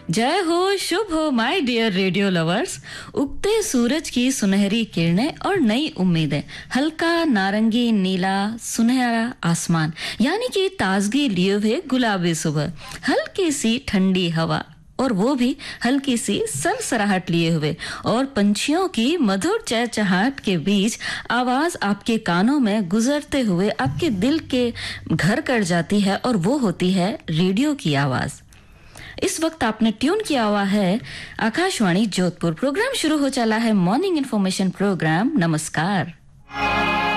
जय हो, शुभ हो माय डियर रेडियो लवर्स। उगते सूरज की सुनहरी किरणें और नई उम्मीदें, हल्का नारंगी नीला सुनहरा आसमान, यानी कि ताजगी लिए हुए गुलाबी सुबह, हल्की सी ठंडी हवा और वो भी हल्की सी सरसराहट लिए हुए, और पंछियों की मधुर चहचहाट के बीच आवाज आपके कानों में गुजरते हुए आपके दिल के घर कर जाती है, और वो होती है रेडियो की आवाज। इस वक्त आपने ट्यून किया हुआ है आकाशवाणी जोधपुर। प्रोग्राम शुरू हो चला है मॉर्निंग इन्फॉर्मेशन प्रोग्राम। नमस्कार।